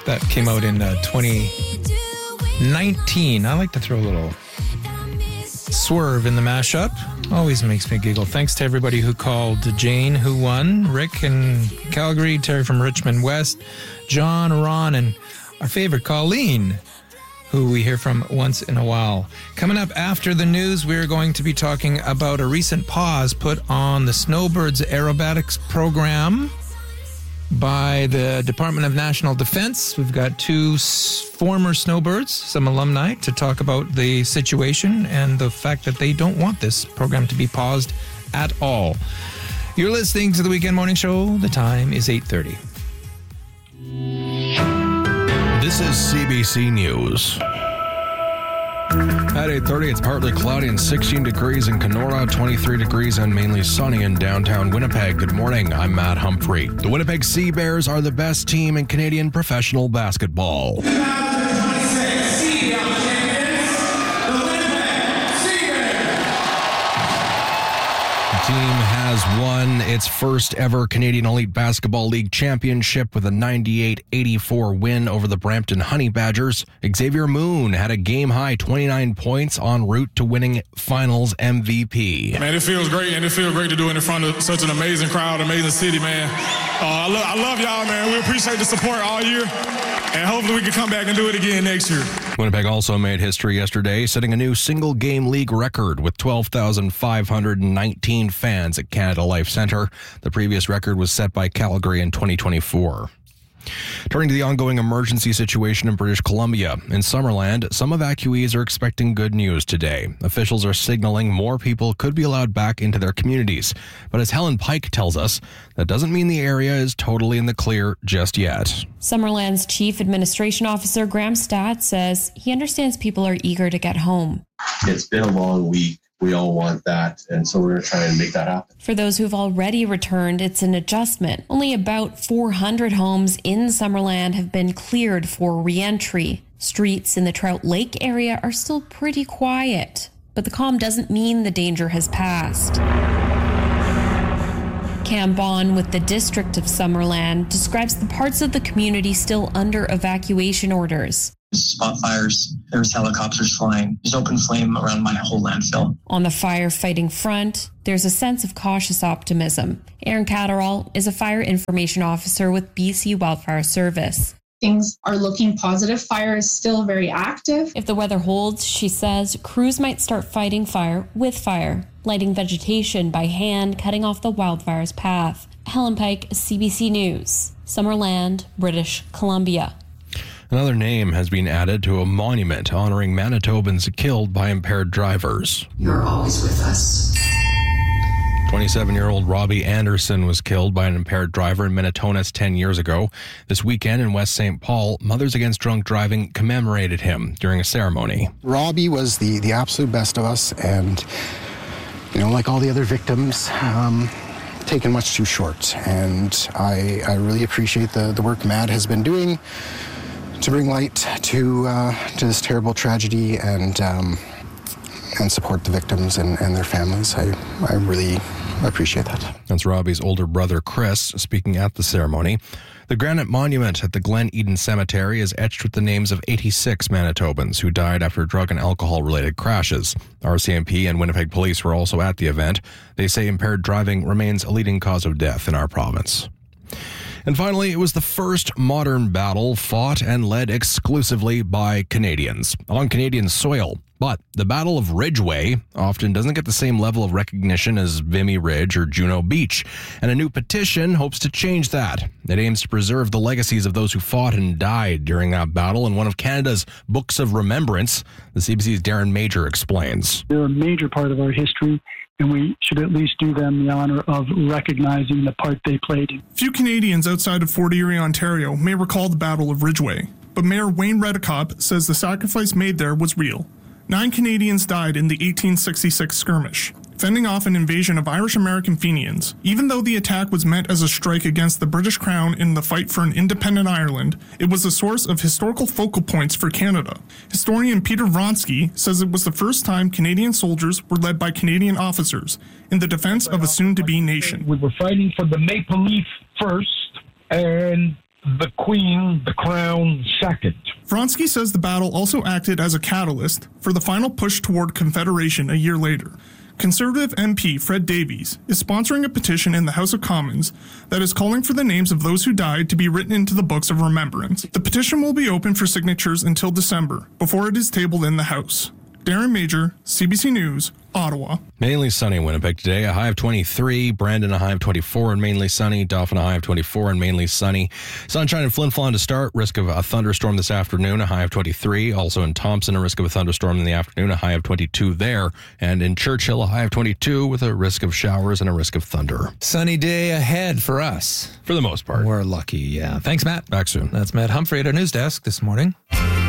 That came out in 2019. I like to throw a little swerve in the mashup. Always makes me giggle. Thanks to everybody who called. Jane, who won, Rick in Calgary, Terry from Richmond West, John, Ron, and our favorite Colleen, who we hear from once in a while. Coming up after the news, we're going to be talking about a recent pause put on the Snowbirds aerobatics program by the Department of National Defense. We've got two former Snowbirds, some alumni, to talk about the situation and the fact that they don't want this program to be paused at all. You're listening to the Weekend Morning Show. The time is 8:30. This is CBC News. At 8:30, it's partly cloudy and 16 degrees in Kenora, 23 degrees and mainly sunny in downtown Winnipeg. Good morning, I'm Matt Humphrey. The Winnipeg Sea Bears are the best team in Canadian professional basketball. 2026 CBL champions, the Winnipeg Sea Bears. The team has won its first ever Canadian Elite Basketball League championship with a 98-84 win over the Brampton Honey Badgers. Xavier Moon had a game-high 29 points en route to winning Finals MVP. Man, it feels great, and it feels great to do it in front of such an amazing crowd, amazing city, man. I love y'all, man. We appreciate the support all year, and hopefully we can come back and do it again next year. Winnipeg also made history yesterday, setting a new single-game league record with 12,519 fans at Canada Life Centre. The previous record was set by Calgary in 2024. Turning to the ongoing emergency situation in British Columbia. In Summerland, some evacuees are expecting good news today. Officials are signaling more people could be allowed back into their communities. But as Helen Pike tells us, that doesn't mean the area is totally in the clear just yet. Summerland's Chief Administration Officer Graham Stott says he understands people are eager to get home. It's been a long week. We all want that, and so we're going to try and make that happen. For those who've already returned, it's an adjustment. Only about 400 homes in Summerland have been cleared for re-entry. Streets in the Trout Lake area are still pretty quiet, but the calm doesn't mean the danger has passed. Cam Bond with the District of Summerland describes the parts of the community still under evacuation orders. Spot fires, there's helicopters flying, there's open flame around my whole landfill. On the firefighting front, there's a sense of cautious optimism. Erin Catterall is a fire information officer with BC Wildfire Service. Things are looking positive. Fire is still very active. If the weather holds, she says, crews might start fighting fire with fire, lighting vegetation by hand, cutting off the wildfire's path. Helen Pike, CBC News, Summerland, British Columbia. Another name has been added to a monument honoring Manitobans killed by impaired drivers. You're always with us. 27-year-old Robbie Anderson was killed by an impaired driver in Minnetonka 10 years ago. This weekend in West St. Paul, Mothers Against Drunk Driving commemorated him during a ceremony. Robbie was the absolute best of us, and, like all the other victims, taken much too short. And I really appreciate the work Matt has been doing to bring light to this terrible tragedy and support the victims and their families. I really appreciate that. That's Robbie's older brother, Chris, speaking at the ceremony. The granite monument at the Glen Eden Cemetery is etched with the names of 86 Manitobans who died after drug and alcohol-related crashes. RCMP and Winnipeg Police were also at the event. They say impaired driving remains a leading cause of death in our province. And finally, it was the first modern battle fought and led exclusively by Canadians on Canadian soil. But the Battle of Ridgeway often doesn't get the same level of recognition as Vimy Ridge or Juno Beach, and a new petition hopes to change that. It aims to preserve the legacies of those who fought and died during that battle in one of Canada's books of remembrance. The CBC's Darren Major explains. They're a major part of our history, and we should at least do them the honor of recognizing the part they played. Few Canadians outside of Fort Erie, Ontario may recall the Battle of Ridgeway, but Mayor Wayne Redekop says the sacrifice made there was real. 9 Canadians died in the 1866 skirmish, fending off an invasion of Irish-American Fenians. Even though the attack was meant as a strike against the British Crown in the fight for an independent Ireland, it was a source of historical focal points for Canada. Historian Peter Vronsky says it was the first time Canadian soldiers were led by Canadian officers in the defense of a soon-to-be nation. We were fighting for the Maple Leaf first, and the Queen, the Crown second. Vronsky says the battle also acted as a catalyst for the final push toward Confederation a year later. Conservative MP Fred Davies is sponsoring a petition in the House of Commons that is calling for the names of those who died to be written into the books of remembrance. The petition will be open for signatures until December, before it is tabled in the House. Darren Major, CBC News, Ottawa. Mainly sunny in Winnipeg today, a high of 23. Brandon, a high of 24 and mainly sunny. Dauphin, a high of 24 and mainly sunny. Sunshine in Flin Flon to start. Risk of a thunderstorm this afternoon, a high of 23. Also in Thompson, a risk of a thunderstorm in the afternoon, a high of 22 there. And in Churchill, a high of 22 with a risk of showers and a risk of thunder. Sunny day ahead for us. For the most part. We're lucky, yeah. Thanks, Matt. Back soon. That's Matt Humphrey at our news desk this morning.